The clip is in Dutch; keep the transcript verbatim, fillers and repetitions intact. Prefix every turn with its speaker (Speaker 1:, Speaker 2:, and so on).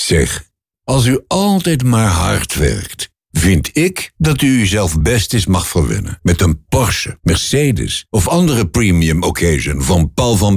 Speaker 1: Zeg, als u altijd maar hard werkt, vind ik dat u uzelf best eens mag verwennen met een Porsche, Mercedes of andere premium occasion van Paul van